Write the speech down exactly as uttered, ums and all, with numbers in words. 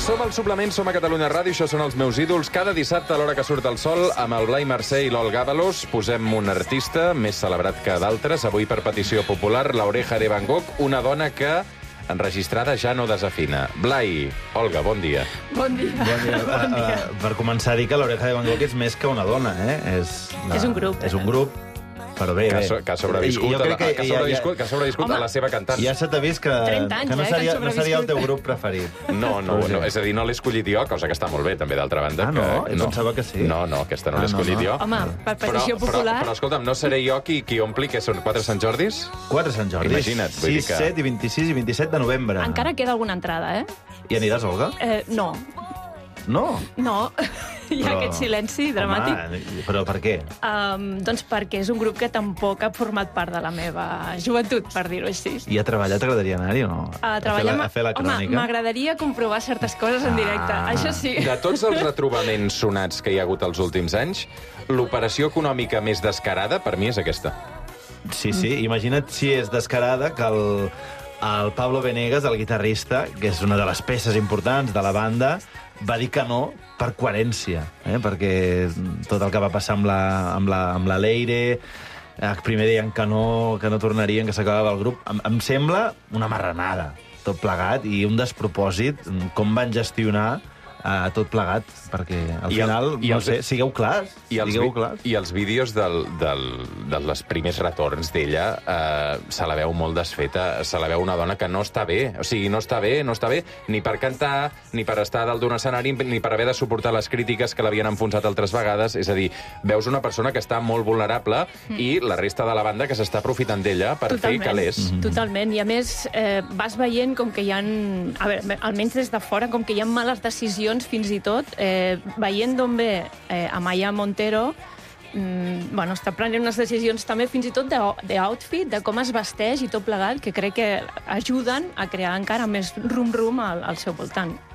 Som al Suplement, som a Catalunya Ràdio, això són els meus ídols. Cada dissabte, a l'hora que surt el sol, amb el Blai Mercè i l'Olga Ábalos, posem un artista més celebrat que d'altres. Avui, per petició popular, l'Oreja de Van Gogh, una dona que, enregistrada, ja no desafina. Blai, Olga, bon dia. Bon dia. Bon dia. Bon dia. Uh, uh, per començar, dir que l'Oreja de Van Gogh és més que una dona, eh? És, la... És un grup. És un grup, però bé, Que ha, bé. so, que ha sobreviscut, Jo a, la, crec que, que ha sobreviscut, que ha sobreviscut a la seva cantant. Ja se t'ha vist que, trenta anys, que no, eh, que seria, han no seria el teu grup preferit. No, no, no, és a dir, no l'he escollit jo, cosa que està molt bé, també, d'altra banda. Ah, no? Que, Jo pensava que sí. No, no, aquesta no Ah, l'he no, escollit no. jo. Home, per Però, petició però, popular... però, escolta'm, no seré jo qui, qui ompli, que són quatre Sant Jordis? Quatre Sant Jordi. Imagina't, vull dir sis, que- set i vint-i-sis i vint-i-set de novembre. Encara queda alguna entrada, eh? I aniràs, Olga? eh no, No. no. Hi ha Però- aquest silenci dramàtic. Home, però per què? Um, doncs perquè és un grup que tampoc ha format part de la meva joventut, per dir-ho així. I a treballar t'agradaria anar-hi o no? A treballar... A fer la, a fer la Home, crònica? m'agradaria comprovar certes coses en directe. Ah. Això sí. De tots els retrobaments sonats que hi ha hagut els últims anys, l'operació econòmica més descarada, per mi, és aquesta. Sí, sí. Imagina't si és descarada que el, el Pablo Venegas, el guitarrista, que és una de les peces importants de la banda, va dir que no per coherència, eh? Perquè tot el que va passar amb la, amb la, amb la Leire, eh, primer deien que no, que no tornarien, que s'acabava el grup. Em, em sembla una marranada, tot plegat, i un despropòsit, com van gestionar eh, tot plegat, perquè al I el- final, i no els- sé, sigueu clars, I els, digueu vi- clars. I els vídeos del, del, de les primers retorns d'ella eh, se la veu molt desfeta, se la veu una dona que no està bé, o sigui, no està bé, no està bé ni per cantar, ni per estar dalt d'un escenari, ni per haver de suportar les crítiques que l'havien enfonsat altres vegades, és a dir, veus una persona que està molt vulnerable mm. i la resta de la banda que s'està aprofitant d'ella per fer calés. Mm -hmm. Totalment. I a més, eh, vas veient com que hi ha... A veure, almenys des de fora, com que hi ha males decisions fins i tot, eh, veient d'on ve eh, Amaya Montero, mm, bueno, està prenent unes decisions també fins i tot d'outfit, de com es vesteix i tot plegat, que crec que ajuden a crear encara més rum-rum al, al seu voltant.